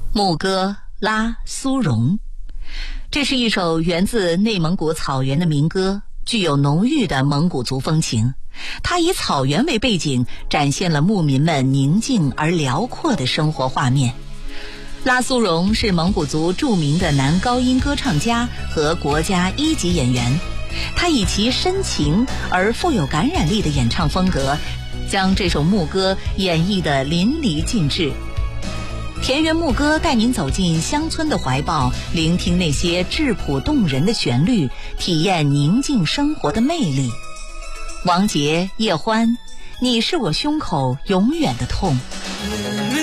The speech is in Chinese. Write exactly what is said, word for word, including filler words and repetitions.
牧歌拉苏荣，这是一首源自内蒙古草原的民歌，具有浓郁的蒙古族风情。它以草原为背景，展现了牧民们宁静而辽阔的生活画面。拉苏荣是蒙古族著名的男高音歌唱家和国家一级演员，他以其深情而富有感染力的演唱风格，将这首牧歌演绎得淋漓尽致。田园牧歌带您走进乡村的怀抱，聆听那些质朴动人的旋律，体验宁静生活的魅力。王杰、叶欢，你是我胸口永远的痛。